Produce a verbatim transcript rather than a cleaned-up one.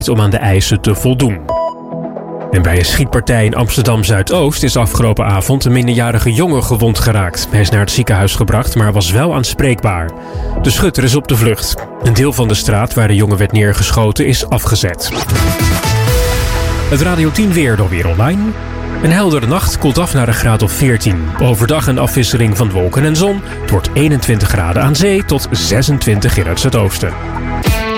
om aan de eisen te voldoen. En bij een schietpartij in Amsterdam-Zuidoost is afgelopen avond een minderjarige jongen gewond geraakt. Hij is naar het ziekenhuis gebracht, maar was wel aanspreekbaar. De schutter is op de vlucht. Een deel van de straat waar de jongen werd neergeschoten is afgezet. Het Radio tien weer dan weer online. Een heldere nacht koelt af naar een graad of veertien. Overdag een afwisseling van wolken en zon. Het wordt eenentwintig graden aan zee tot zesentwintig in het zuidoosten.